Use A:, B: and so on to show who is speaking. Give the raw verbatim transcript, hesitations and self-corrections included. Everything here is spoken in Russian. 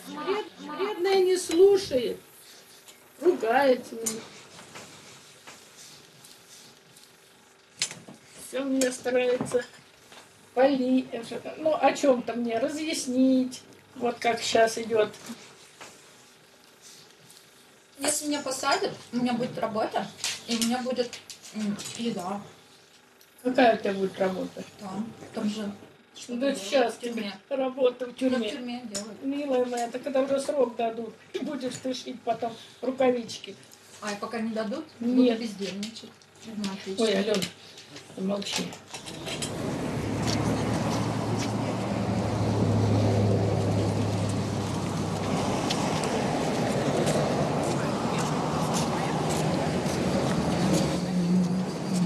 A: Вред, вредная не слушает. Ругается меня. Все мне старается поли... ну, о чем-то мне разъяснить. Вот как сейчас идет.
B: Если меня посадят, у меня будет работа, и у меня будет м, еда.
A: Какая у тебя будет работа?
B: Там, там же. Что
A: Да
B: делать
A: сейчас
B: в тюрьме.
A: работа в
B: Что
A: тюрьме.
B: в тюрьме делать?
A: Милая моя, это когда уже срок дадут, и будешь ты шить потом рукавички.
B: А, и пока не дадут,
A: Нет.
B: буду бездельничать. Ну, отлично.
A: Ой, Алена, молчи.